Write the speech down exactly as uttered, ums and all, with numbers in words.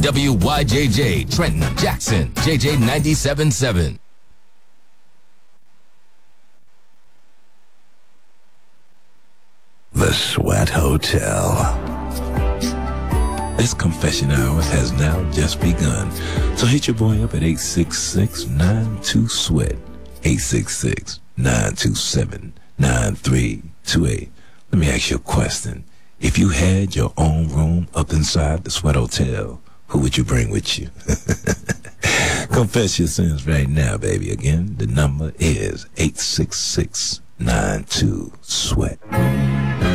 W Y J J, Trenton, Jackson, J J ninety-seven point seven. The Sweat Hotel. This confession hour has now just begun. So hit your boy up at eight six six, nine two, sweat. eight six six, nine two seven, nine three two eight. Let me ask you a question. If you had your own room up inside the Sweat Hotel, who would you bring with you? Confess your sins right now, baby. Again, the number is eight six six, nine two, sweat.